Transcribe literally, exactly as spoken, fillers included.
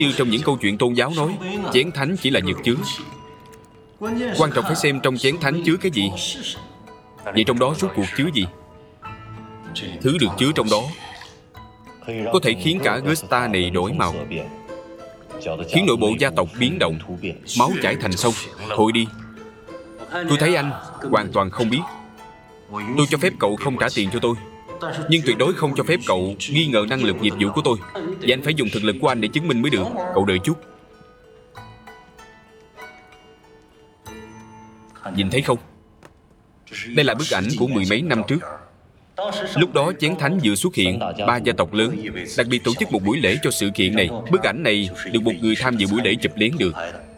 Như trong những câu chuyện tôn giáo nói, chén thánh chỉ là nhược chứa. Quan trọng phải xem trong chén thánh chứa cái gì. Vậy trong đó rốt cuộc chứa gì? Thứ được chứa trong đó có thể khiến cả Gusta này đổi màu, khiến nội bộ gia tộc biến động, máu chảy thành sông. Thôi đi. Tôi thấy anh hoàn toàn không biết. Tôi cho phép cậu không trả tiền cho tôi, nhưng tuyệt đối không cho phép cậu nghi ngờ năng lực nghiệp vụ của tôi. Và anh phải dùng thực lực của anh để chứng minh mới được. Cậu đợi chút. Nhìn thấy không? Đây là bức ảnh của mười mấy năm trước. Lúc đó chén thánh vừa xuất hiện, ba gia tộc lớn đặc biệt tổ chức một buổi lễ cho sự kiện này. Bức ảnh này được một người tham dự buổi lễ chụp lén được.